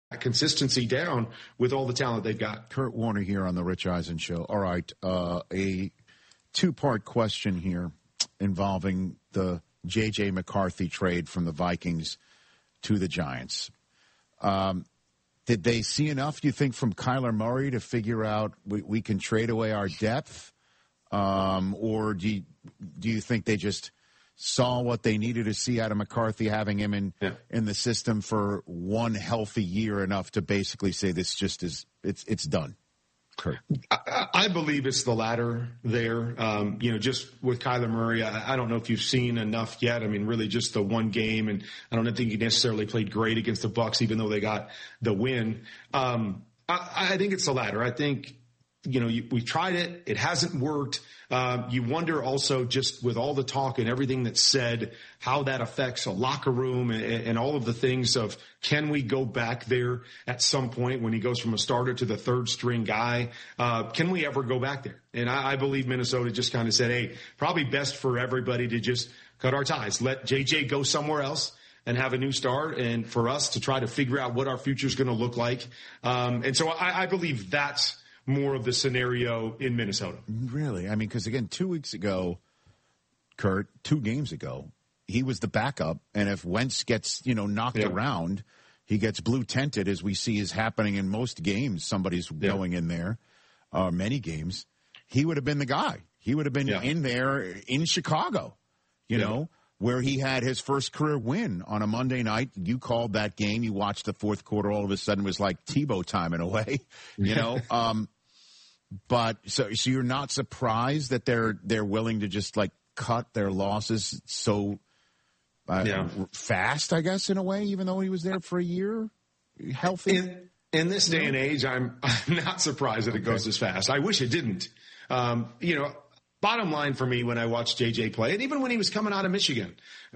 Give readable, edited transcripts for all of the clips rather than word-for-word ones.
consistency down with all the talent they've got. Kurt Warner here on the Rich Eisen Show. All right, a two-part question here involving the J.J. McCarthy trade from the Vikings to the Giants. Did they see enough, do you think, from Kyler Murray to figure out we can trade away our depth? Or do you think they just saw what they needed to see out of McCarthy, having him in the system for one healthy year, enough to basically say this just is it's done? Kurt. I believe it's the latter there. Just with Kyler Murray, I don't know if you've seen enough yet. I mean, really just the one game, and I don't think he necessarily played great against the Bucs, even though they got the win. I think it's the latter. I think, we've tried it. It hasn't worked. You wonder also, just with all the talk and everything that's said, how that affects a locker room and all of the things of, can we go back there at some point when he goes from a starter to the third string guy? Can we ever go back there? And I believe Minnesota just kind of said, hey, probably best for everybody to just cut our ties. Let JJ go somewhere else and have a new start, and for us to try to figure out what our future is going to look like. And so I believe that's more of the scenario in Minnesota. Really? I mean, because, again, 2 weeks ago, Kurt, 2 games ago, he was the backup, and if Wentz gets, knocked around, he gets blue-tented, as we see is happening in most games. Somebody's going in there, many games. He would have been the guy. He would have been in there in Chicago, you know, where he had his first career win on a Monday night. You called that game. You watched the fourth quarter. All of a sudden, it was like Tebow time in a way, you know. But so you're not surprised that they're willing to just like cut their losses so fast, I guess, in a way, even though he was there for a year, healthy. In this day and age, I'm not surprised that it goes as fast. I wish it didn't. Bottom line for me, when I watched JJ play, and even when he was coming out of Michigan,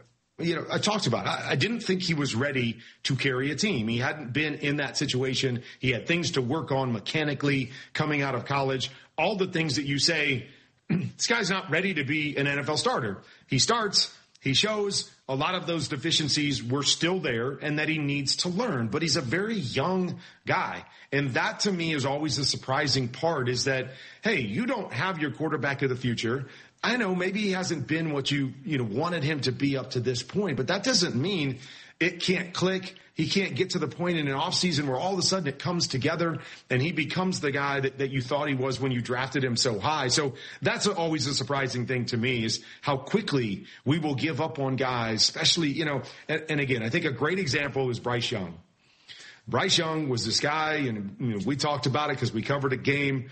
I talked about it. I didn't think he was ready to carry a team. He hadn't been in that situation. He had things to work on mechanically coming out of college. All the things that you say, this guy's not ready to be an NFL starter. He starts, he shows a lot of those deficiencies were still there and that he needs to learn. But he's a very young guy. And that, to me, is always the surprising part, is that, hey, you don't have your quarterback of the future. I know maybe he hasn't been what you wanted him to be up to this point, but that doesn't mean it can't click. He can't get to the point in an offseason where all of a sudden it comes together and he becomes the guy that you thought he was when you drafted him so high. So that's always a surprising thing to me, is how quickly we will give up on guys, especially, and again, I think a great example is Bryce Young. Bryce Young was this guy, and we talked about it because we covered a game,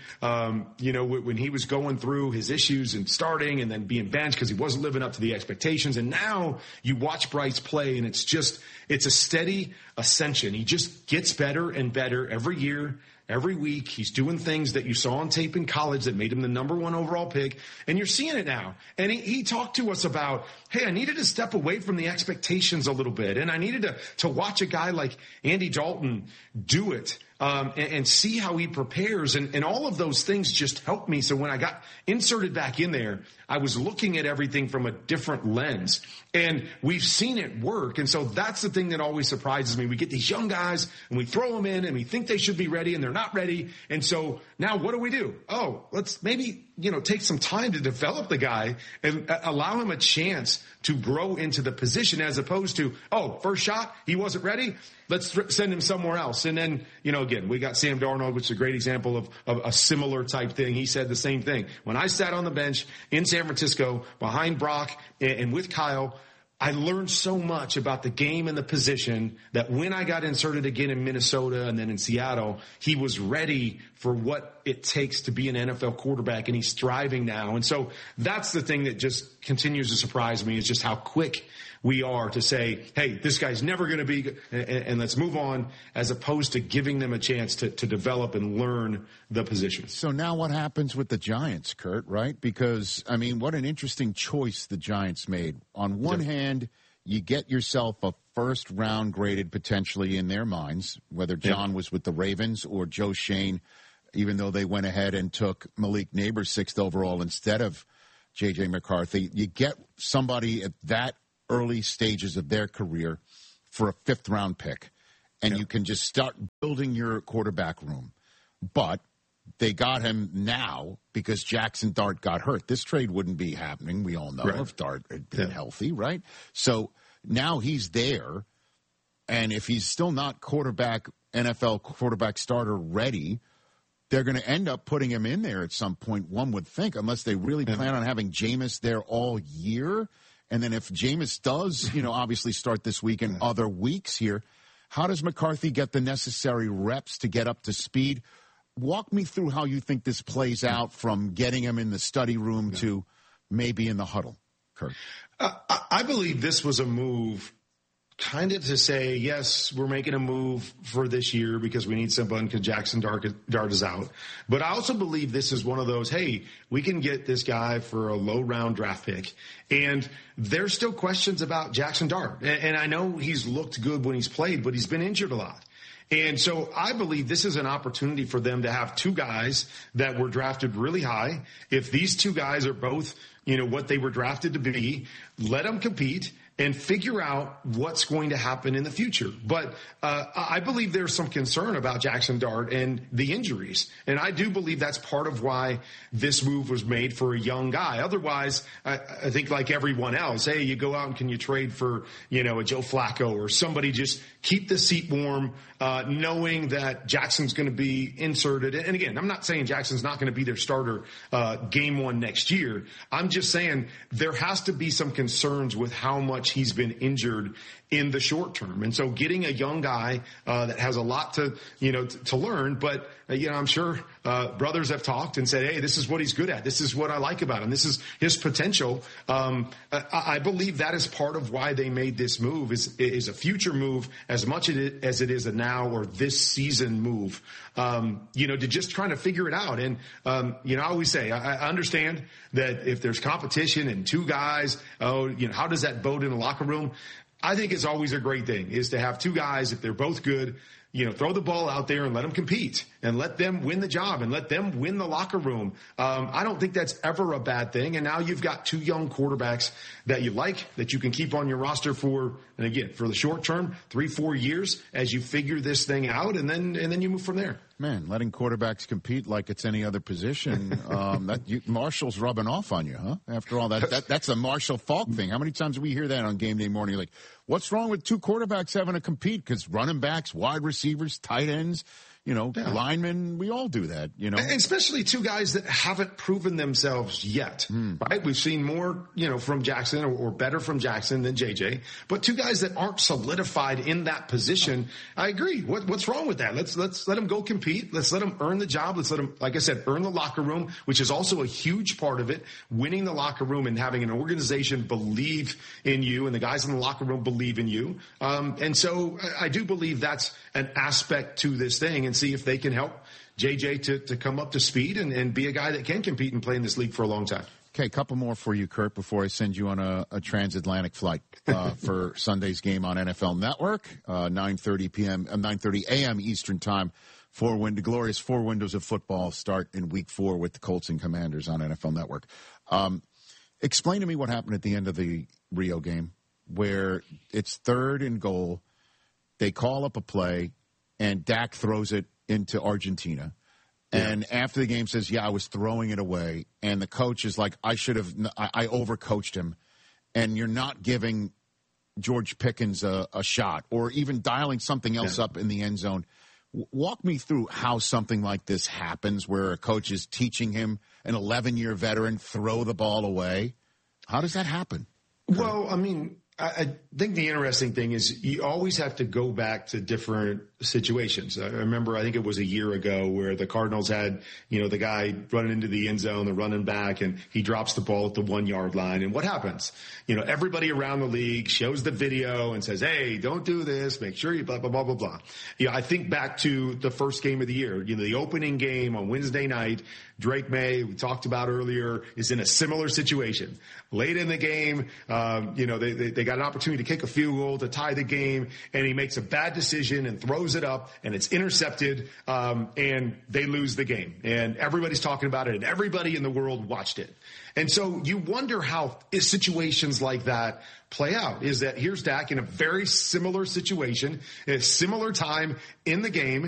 when he was going through his issues and starting and then being benched because he wasn't living up to the expectations. And now you watch Bryce play, and it's a steady ascension. He just gets better and better every year, every week. He's doing things that you saw on tape in college that made him the number 1 overall pick, and you're seeing it now. And he talked to us about, hey, I needed to step away from the expectations a little bit, and I needed to watch a guy like Andy Dalton do it. And see how he prepares, and all of those things just helped me. So when I got inserted back in there, I was looking at everything from a different lens, and we've seen it work. And so that's the thing that always surprises me. We get these young guys and we throw them in and we think they should be ready and they're not ready. And so now what do? Oh, let's maybe, take some time to develop the guy and allow him a chance to grow into the position, as opposed to, first shot, he wasn't ready. Let's send him somewhere else. And then, again, we got Sam Darnold, which is a great example of a similar type thing. He said the same thing. When I sat on the bench in San Francisco behind Brock and with Kyle, I learned so much about the game and the position that when I got inserted again in Minnesota and then in Seattle, he was ready for what it takes to be an NFL quarterback, and he's thriving now. And so that's the thing that just continues to surprise me, is just how quick we are to say, hey, this guy's never going to be, and let's move on, as opposed to giving them a chance to develop and learn the position. So now what happens with the Giants, Kurt, right? Because, I mean, what an interesting choice the Giants made. On one hand, you get yourself a first-round graded, potentially, in their minds, whether John was with the Ravens or Joe Shane, even though they went ahead and took Malik Neighbors 6th overall instead of J.J. McCarthy. You get somebody at that early stages of their career for a 5th-round pick. and you can just start building your quarterback room. But they got him now because Jackson Dart got hurt. This trade wouldn't be happening, we all know, if Dart had been healthy, right? So now he's there, and if he's still not NFL quarterback starter ready, they're going to end up putting him in there at some point, one would think, unless they really plan on having Jameis there all year. And then if Jameis does, obviously start this week and other weeks here, how does McCarthy get the necessary reps to get up to speed? Walk me through how you think this plays out from getting him in the study room to maybe in the huddle, Kurt. I believe this was a move kind of to say, yes, we're making a move for this year because we need someone because Jackson Dart is out. But I also believe this is one of those, hey, we can get this guy for a low round draft pick. And there's still questions about Jackson Dart. And I know he's looked good when he's played, but he's been injured a lot. And so I believe this is an opportunity for them to have two guys that were drafted really high. If these two guys are both, what they were drafted to be, let them compete and figure out what's going to happen in the future. But I believe there's some concern about Jackson Dart and the injuries. And I do believe that's part of why this move was made for a young guy. Otherwise, I think like everyone else, hey, you go out and can you trade for, a Joe Flacco or somebody, just keep the seat warm, knowing that Jackson's going to be inserted. And again, I'm not saying Jackson's not going to be their starter game one next year. I'm just saying there has to be some concerns with how much he's been injured in the short term. And so getting a young guy that has a lot to learn, but I'm sure brothers have talked and said, hey, this is what he's good at. This is what I like about him. This is his potential. I believe that is part of why they made this move is a future move as much as it is a now or this season move, to just trying to figure it out. And, I always say, I understand that if there's competition and two guys, how does that bode in the locker room? I think it's always a great thing is to have two guys, if they're both good, throw the ball out there and let them compete and let them win the job and let them win the locker room. I don't think that's ever a bad thing. And now you've got two young quarterbacks that you like, that you can keep on your roster for the short term, 3-4 years as you figure this thing out. And then you move from there. Man, letting quarterbacks compete like it's any other position, Marshall's rubbing off on you, huh? After all, that's a Marshall Faulk thing. How many times do we hear that on game day morning? Like, what's wrong with two quarterbacks having to compete? Because running backs, wide receivers, tight ends, linemen, we all do that, Especially two guys that haven't proven themselves yet, right? We've seen more, from Jackson or better from Jackson than JJ, but two guys that aren't solidified in that position. I agree. What's wrong with that? Let's let them go compete. Let's let them earn the job. Let's let them, like I said, earn the locker room, which is also a huge part of it, winning the locker room and having an organization believe in you and the guys in the locker room believe in you. And so I do believe that's an aspect to this thing, and see if they can help JJ to come up to speed and be a guy that can compete and play in this league for a long time. Okay, a couple more for you, Kurt, before I send you on a transatlantic flight for Sunday's game on NFL Network, 9:30 a.m. Eastern Time. Glorious 4 windows of football start in Week 4 with the Colts and Commanders on NFL Network. Explain to me what happened at the end of the Rio game, where it's 3rd and goal. They call up a play, and Dak throws it into Argentina. And after the game says, I was throwing it away. And the coach is like, I overcoached him. And you're not giving George Pickens a shot or even dialing something else up in the end zone. Walk me through how something like this happens where a coach is teaching him, an 11-year veteran, throw the ball away. How does that happen? Well, I think the interesting thing is you always have to go back to different situations. I remember, I think it was a year ago where the Cardinals had, the guy running into the end zone, the running back, and he drops the ball at the 1-yard line. And what happens? Everybody around the league shows the video and says, hey, don't do this. Make sure you blah, blah, blah, blah, blah. I think back to the first game of the year, the opening game on Wednesday night. Drake May, we talked about earlier, is in a similar situation. Late in the game, they got an opportunity to kick a field goal to tie the game, and he makes a bad decision and throws throws it up and it's intercepted, and they lose the game. And everybody's talking about it, and everybody in the world watched it. And so you wonder how situations like that play out. Is that here's Dak in a very similar situation, a similar time in the game.